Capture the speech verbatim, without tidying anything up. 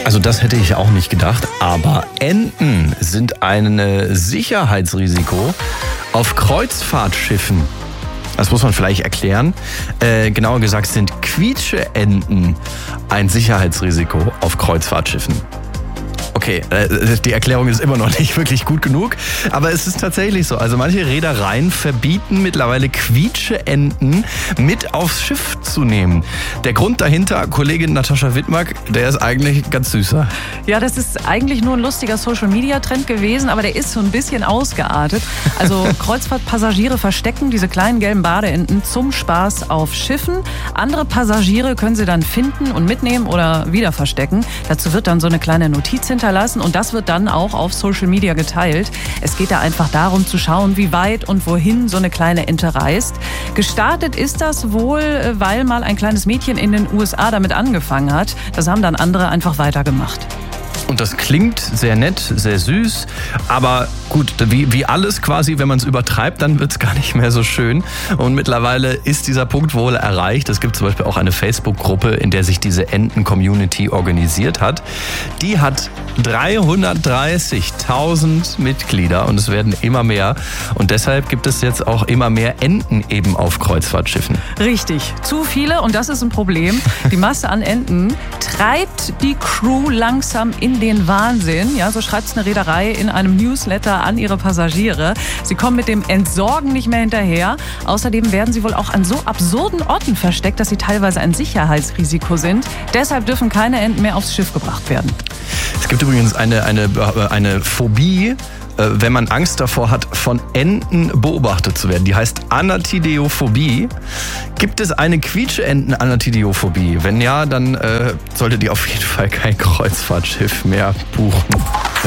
Also das hätte ich auch nicht gedacht, aber Enten sind ein Sicherheitsrisiko auf Kreuzfahrtschiffen. Das muss man vielleicht erklären. Äh, genauer gesagt sind Quietscheenten ein Sicherheitsrisiko auf Kreuzfahrtschiffen. Okay, die Erklärung ist immer noch nicht wirklich gut genug, aber es ist tatsächlich so. Also manche Reedereien verbieten mittlerweile Quietscheenten mit aufs Schiff zu nehmen. Der Grund dahinter, Kollegin Natascha Wittmark, der ist eigentlich ganz süßer. Ja, das ist eigentlich nur ein lustiger Social-Media-Trend gewesen, aber der ist so ein bisschen ausgeartet. Also Kreuzfahrtpassagiere verstecken diese kleinen gelben Badeenten zum Spaß auf Schiffen. Andere Passagiere können sie dann finden und mitnehmen oder wieder verstecken. Dazu wird dann so eine kleine Notiz hinterlassen. Und das wird dann auch auf Social Media geteilt. Es geht da einfach darum zu schauen, wie weit und wohin so eine kleine Ente reist. Gestartet ist das wohl, weil mal ein kleines Mädchen in den U S A damit angefangen hat. Das haben dann andere einfach weitergemacht. Und das klingt sehr nett, sehr süß, aber gut, wie, wie alles quasi, wenn man es übertreibt, dann wird es gar nicht mehr so schön. Und mittlerweile ist dieser Punkt wohl erreicht. Es gibt zum Beispiel auch eine Facebook-Gruppe, in der sich diese Enten-Community organisiert hat. Die hat dreihundertdreißigtausend Mitglieder und es werden immer mehr. Und deshalb gibt es jetzt auch immer mehr Enten eben auf Kreuzfahrtschiffen. Richtig, zu viele und das ist ein Problem. Die Masse an Enten treibt die Crew langsam in den Wahnsinn. Ja, so schreibt es eine Reederei in einem Newsletter an ihre Passagiere. Sie kommen mit dem Entsorgen nicht mehr hinterher. Außerdem werden sie wohl auch an so absurden Orten versteckt, dass sie teilweise ein Sicherheitsrisiko sind. Deshalb dürfen keine Enten mehr aufs Schiff gebracht werden. Es gibt übrigens eine, eine, eine Phobie, wenn man Angst davor hat, von Enten beobachtet zu werden. Die heißt Anatideophobie. Gibt es eine Quietscheenten-Anatidiophobie? Wenn ja, dann äh, solltet ihr auf jeden Fall kein Kreuzfahrtschiff mehr buchen.